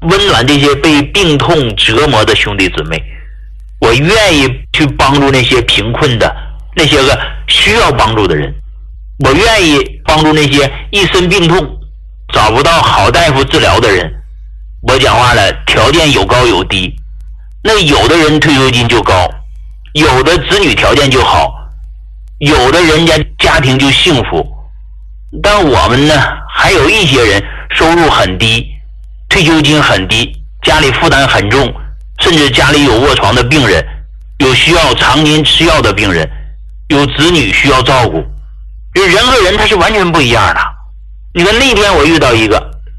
温暖这些被病痛折磨的兄弟姊妹，我愿意去帮助那些贫困的，那些个需要帮助的人，我愿意帮助那些一身病痛找不到好大夫治疗的人。我讲话了，条件有高有低，那有的人退休金就高，有的子女条件就好，有的人家家庭就幸福，但我们呢，还有一些人收入很低，退休金很低，家里负担很重，甚至家里有卧床的病人，有需要常年吃药的病人，有子女需要照顾。人和人他是完全不一样的。你看那天我遇到一个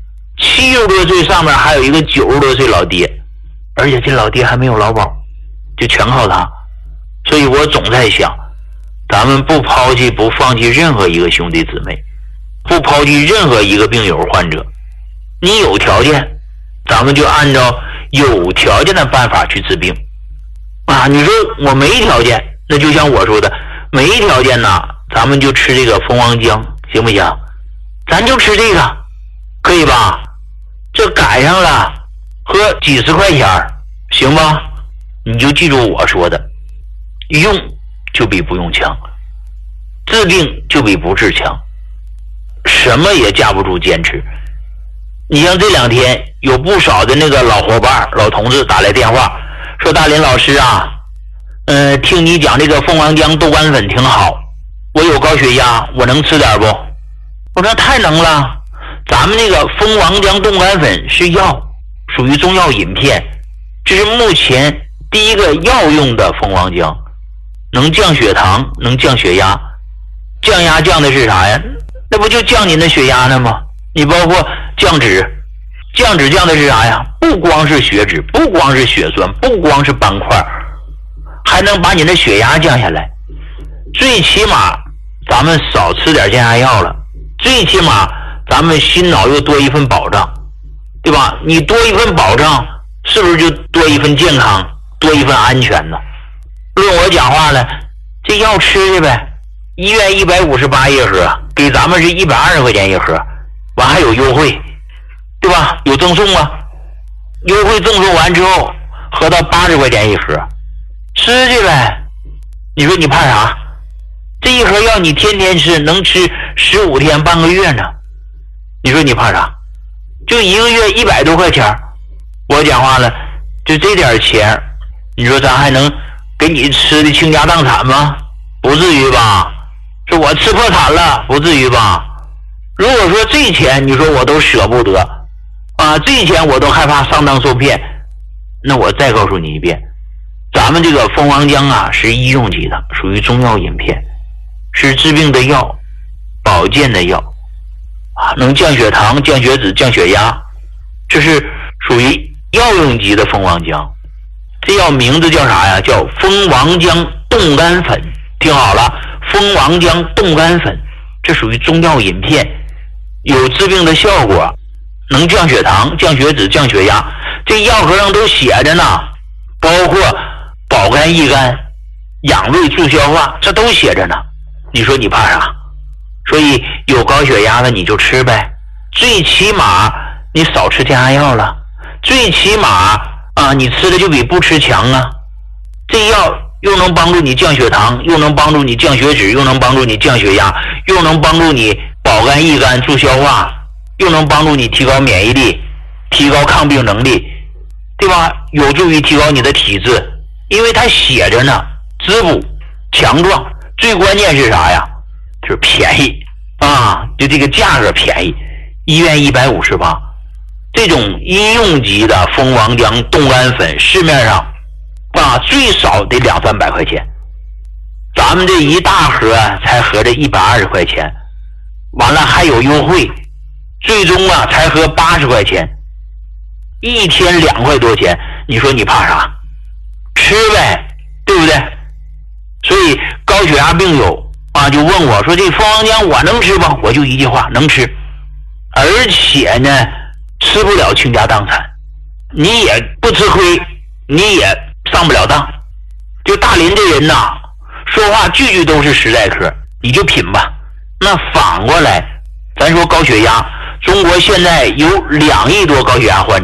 70多岁，上面还有一个90多岁老爹，而且这老爹还没有劳保，就全靠他。所以我总在想，咱们不抛弃不放弃任何一个兄弟姊妹，不抛弃任何一个病友患者。你有条件，咱们就按照有条件的办法去治病啊！你说我没条件，那就像我说的，没条件呢，咱们就吃这个蜂王浆，行不行？咱就吃这个，可以吧？这赶上了，喝几十块钱，行吧？你就记住我说的，用就比不用强，治病就比不治强，什么也架不住坚持。你像这2天有不少的那个老伙伴老同志打来电话说，大林老师啊，听你讲这个蜂王浆豆干粉挺好，我有高血压，我能吃点不？我说太能了，咱们那个蜂王浆豆干粉是药，属于中药饮片，这是目前第一个药用的蜂王浆，能降血糖，能降血压。降压降的是啥呀？那不就降您的血压呢吗？你包括降脂，降脂降的是啥呀？不光是血脂，不光是血栓，不光是斑块，还能把你的血压降下来。最起码咱们少吃点降压药了，最起码咱们心脑又多一份保障，对吧？你多一份保障，是不是就多一份健康，多一份安全呢？论我讲话了，这药吃去呗，医院158一盒，给咱们是120块钱一盒，完还有优惠，对吧？有赠送啊，优惠赠送完之后合到80块钱一盒，吃去呗。你说你怕啥？这一盒药你天天吃，能吃15天半个月呢，你说你怕啥？就一个月100多块钱，我讲话了，就这点钱，你说咱还能给你吃的倾家荡产吗？不至于吧？说我吃破产了，不至于吧？如果说这钱你说我都舍不得啊，这钱我都害怕上当受骗，那我再告诉你一遍，咱们这个蜂王浆啊是医用级的，属于中药饮片，是治病的药，保健的药啊，能降血糖、降血脂、降血压，这是属于药用级的蜂王浆。这药名字叫啥呀？叫蜂王浆冻干粉。听好了，蜂王浆冻干粉，这属于中药饮片，有治病的效果，能降血糖、降血脂、降血压。这药盒上都写着呢，包括保肝益肝、养胃助消化，这都写着呢。你说你怕啥？所以有高血压的你就吃呗，最起码你少吃降压药了，最起码啊你吃的就比不吃强啊。这药又能帮助你降血糖，又能帮助你降血脂，又能帮助你降血压，又能帮助你保肝益肝助消化，又能帮助你提高免疫力，提高抗病能力，对吧？有助于提高你的体质，因为它写着呢，滋补强壮，最关键是啥呀？就是便宜啊，就这个价格便宜，医院158，这种医用级的蜂王浆冻干粉市面上啊最少得200-300块钱，咱们这一大盒才合着120块钱，完了还有优惠，最终啊才合80块钱，一天2块多钱，你说你怕啥？吃呗，对不对？所以高血压病友啊就问我说，这蜂王浆我能吃吗？我就一句话，能吃，而且呢吃不了倾家荡产，你也不吃亏，你也上不了当。就大林这人呐，说话句句都是实在嗑，你就品吧。那反过来咱说高血压，中国现在有2亿多高血压患者，